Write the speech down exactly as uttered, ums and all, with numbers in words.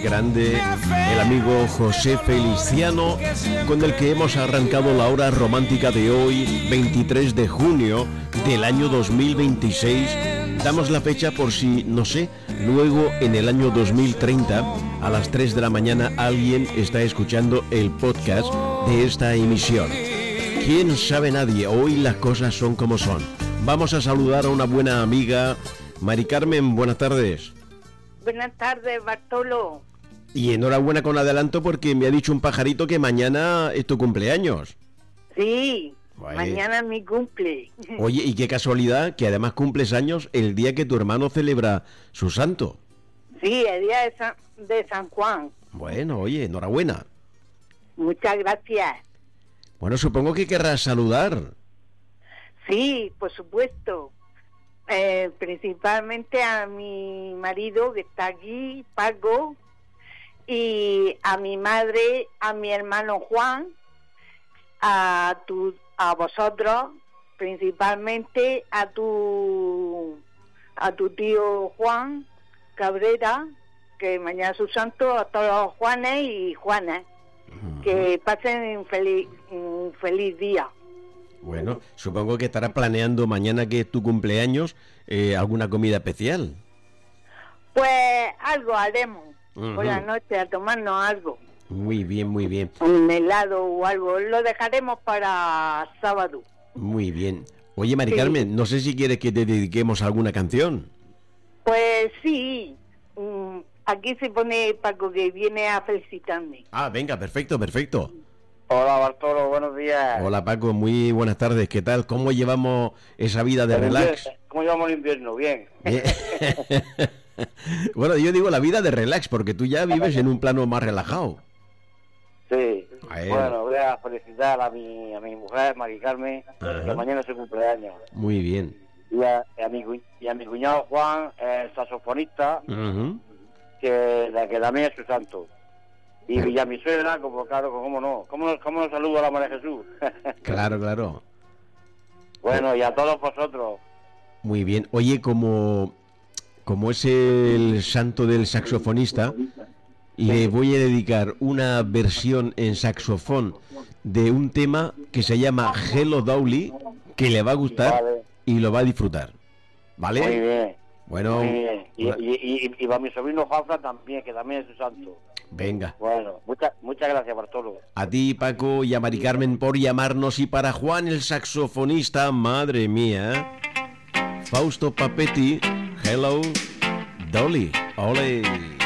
grande, el amigo José Feliciano, con el que hemos arrancado la hora romántica de hoy, veintitrés de junio del año dos mil veintiséis. Damos la fecha por si, no sé, luego en el año dos mil treinta, a las tres de la mañana, alguien está escuchando el podcast de esta emisión. ¿Quién sabe? Nadie. Hoy las cosas son como son. Vamos a saludar a una buena amiga. Mari Carmen, buenas tardes. Buenas tardes, Bartolo. Y enhorabuena con adelanto porque me ha dicho un pajarito que mañana es tu cumpleaños. Sí, Vale. Mañana es mi cumple. Oye, y qué casualidad que además cumples años el día que tu hermano celebra su santo. Sí, el día de San, de San Juan. Bueno, oye, enhorabuena. Muchas gracias. Bueno, supongo que querrás saludar. Sí, por supuesto. Eh, principalmente a mi marido que está aquí, Paco, y a mi madre, a mi hermano Juan, a tu, a vosotros, principalmente a tu, a tu tío Juan Cabrera, que mañana es su santo, a todos los Juanes y Juanas, uh-huh. Que pasen un feliz, un feliz día. Bueno, supongo que estarás planeando mañana, que es tu cumpleaños, eh, alguna comida especial. Pues algo haremos, uh-huh. Por la noche a tomarnos algo. Muy bien, muy bien. Un helado o algo, lo dejaremos para sábado. Muy bien. Oye, Mari sí. Carmen, no sé si quieres que te dediquemos alguna canción. Pues sí, aquí se pone Paco que viene a felicitarme. Ah, venga, perfecto, perfecto. Hola Bartolo, buenos días. Hola Paco, muy buenas tardes. ¿Qué tal? ¿Cómo llevamos esa vida de relax? ¿Cómo llevamos el invierno? Bien. Bien. Bueno, yo digo la vida de relax porque tú ya vives en un plano más relajado. Sí. Bueno, voy a felicitar a mi, a mi mujer, Mari Carmen, Ajá. que mañana es su cumpleaños. Muy bien. Y a, y a, mi, y a mi cuñado Juan, el saxofonista, uh-huh. que, la que también es su santo. Y y a mi suegra, como claro, cómo no, cómo nos, cómo nos saluda la María Jesús. Claro, claro. Bueno, y a todos vosotros. Muy bien. Oye, como, como es el santo del saxofonista, le voy a dedicar una versión en saxofón de un tema que se llama Hello Dolly, que le va a gustar vale. Y lo va a disfrutar. ¿Vale? Muy bien. Bueno. Muy bien. Y, y, y, y va mi sobrino Juanfran también, que también es su santo. Venga. Bueno, muchas muchas gracias, Bartolo. A ti, Paco, y a Mari Carmen por llamarnos. Y para Juan, el saxofonista, madre mía, Fausto Papetti, Hello Dolly. Ole.